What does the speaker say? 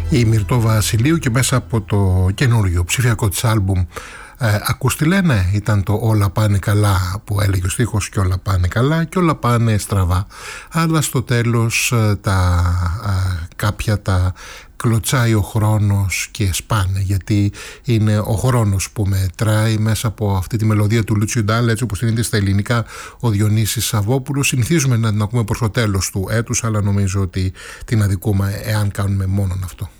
η Μυρτώ Βασιλείου και μέσα από το καινούργιο ψηφιακό της άλμπουμ «Ακούς τι λένε» ήταν το «Όλα πάνε καλά» που έλεγε ο στίχος, και όλα πάνε καλά και όλα πάνε στραβά, αλλά στο τέλος κάποια τα κλωτσάει ο χρόνος και σπάνε, γιατί είναι ο χρόνος που μετράει μέσα από αυτή τη μελωδία του Λούτσιου Ντάλ, έτσι όπως την είδε στα ελληνικά ο Διονύσης Σαββόπουλος. Συνηθίζουμε να την ακούμε προς το τέλος του έτους, αλλά νομίζω ότι την αδικούμε εάν κάνουμε μόνον αυτό.